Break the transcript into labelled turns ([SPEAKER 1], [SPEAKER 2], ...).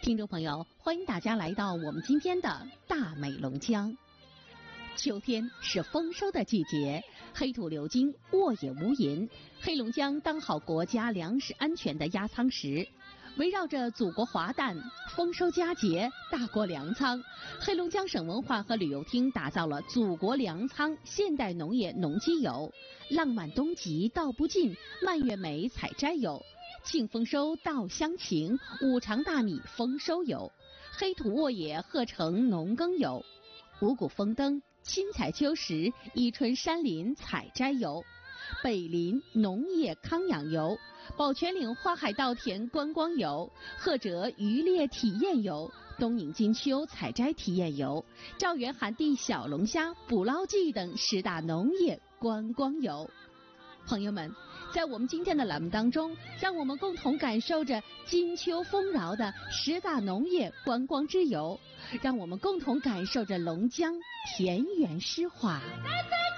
[SPEAKER 1] 听众朋友，欢迎大家来到我们今天的大美龙江。秋天是丰收的季节，黑土流金，沃野无垠。黑龙江当好国家粮食安全的压舱石。围绕着祖国华诞、丰收佳节、大国粮仓，黑龙江省文化和旅游厅打造了祖国粮仓现代农业农机游、浪漫冬季道不尽、蔓越莓采摘游、庆丰收稻香情、五常大米丰收游、黑土沃野鹤城农耕游、五谷丰登、亲采秋实、伊春山林采摘游、北林农业康养游、宝泉岭花海稻田观光游、赫哲渔猎体验游、东引金秋采摘体验游、赵源寒地小龙虾捕捞季等10大农业观光游。朋友们，在我们今天的栏目当中，让我们共同感受着金秋丰饶的10大农业观光之游，让我们共同感受着龙江田园诗画。